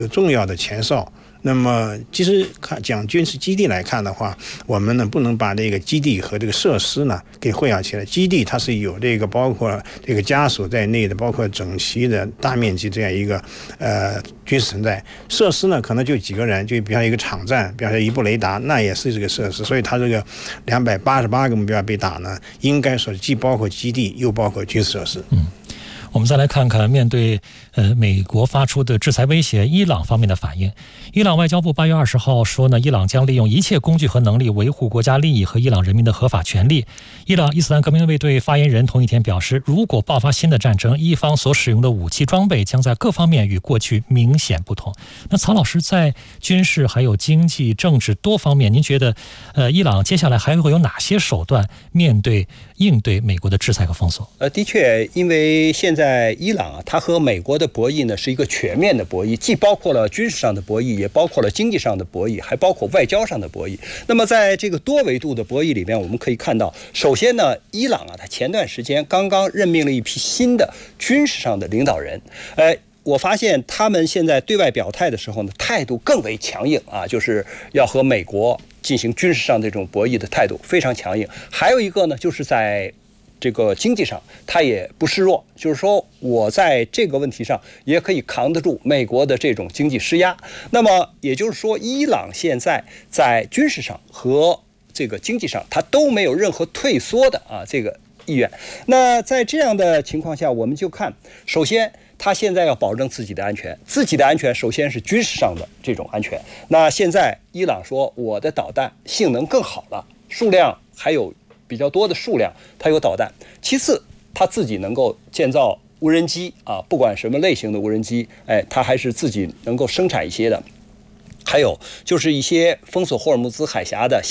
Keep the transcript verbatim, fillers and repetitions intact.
重要的前哨。那么，其实看讲军事基地来看的话，我们呢不能把这个基地和这个设施呢给混淆起来。基地它是有这个包括这个家属在内的，包括整齐的大面积这样一个呃军事存在。设施呢可能就几个人，就比方一个场站，比方说一部雷达，那也是这个设施。所以它这个两百八十八个目标被打呢，应该说既包括基地，又包括军事设施。 嗯。我们再来看看面对呃美国发出的制裁威胁，伊朗方面的反应。伊朗外交部八月二十号说呢，伊朗将利用一切工具和能力维护国家利益和伊朗人民的合法权利。伊朗伊斯兰革命卫队发言人同一天表示，如果爆发新的战争，伊方所使用的武器装备将在各方面与过去明显不同。那曹老师，在军事还有经济、政治多方面，您觉得呃伊朗接下来还会有哪些手段面对应对美国的制裁和封锁？ 呃，的确，因为现在在伊朗啊，它和美国的博弈呢是一个全面的博弈，既包括了军事上的博弈，也包括了经济上的博弈，还包括外交上的博弈。那么在这个多维度的博弈里面，我们可以看到，首先呢，伊朗啊，它前段时间刚刚任命了一批新的军事上的领导人，呃。我发现他们现在对外表态的时候呢，态度更为强硬啊，就是要和美国进行军事上这种博弈的态度非常强硬。还有一个呢，就是在这个经济上，他也不示弱，就是说我在这个问题上也可以扛得住美国的这种经济施压。那么也就是说，伊朗现在在军事上和这个经济上，它都没有任何退缩的啊这个意愿。那在这样的情况下，我们就看，首先他现在要保证自己的安全，自己的安全首先是军事上的这种安全。那现在伊朗说，我的导弹性能更好了，数量还有比较多的数量，它有导弹。其次，它自己能够建造无人机啊，不管什么类型的无人机，哎，它还是自己能够生产一些的。还有就是一些封锁霍尔木兹海峡的